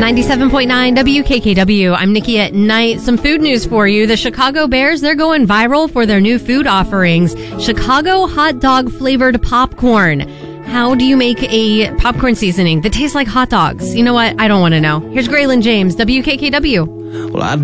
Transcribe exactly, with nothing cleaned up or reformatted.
ninety-seven point nine W K K W. I'm Nikki at Night. Some food news for you. The Chicago Bears, they're going viral for their new food offerings. Chicago hot dog flavored popcorn. How do you make a popcorn seasoning that tastes like hot dogs? You know what? I don't want to know. Here's Graylin James, W K K W. Well, I